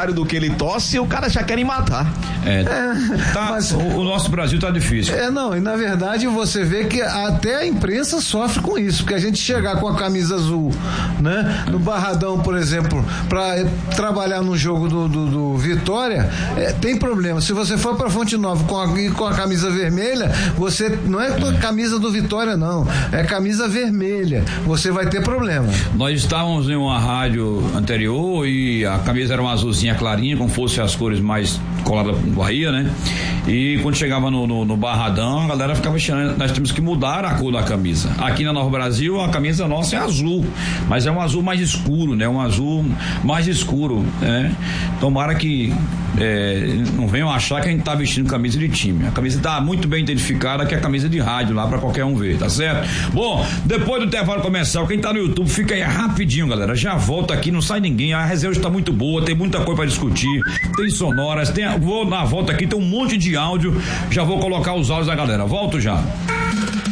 contrário do que ele torce, o cara já querem matar. Mas o nosso Brasil tá difícil. E na verdade você vê que até a imprensa sofre com isso, porque a gente chegar com a camisa azul, né, no Barradão, por exemplo, para trabalhar no jogo do Vitória, tem problema. Se você for para Fonte Nova com a camisa vermelha, você não é com a camisa do Vitória, não, é camisa vermelha, você vai ter problema. Nós estávamos em uma rádio anterior e a camisa era uma azulzinha clarinha, como fosse as cores mais coladas no Bahia, né? E quando chegava no Barradão, a galera ficava achando, nós temos que mudar a cor da camisa. Aqui na Nova Brasil, a camisa nossa é azul, mas é um azul mais escuro, né? Um azul mais escuro, né? Tomara que não venham achar que a gente tá vestindo camisa de time. A camisa tá muito bem identificada, que é a camisa de rádio lá pra qualquer um ver, tá certo? Bom, depois do intervalo comercial, quem tá no YouTube, fica aí rapidinho, galera. Já volta aqui, não sai ninguém. A resenha está muito boa, tem muita coisa pra discutir, tem sonoras, vou na volta aqui, tem um monte de áudio. Já vou colocar os áudios da galera. Volto já.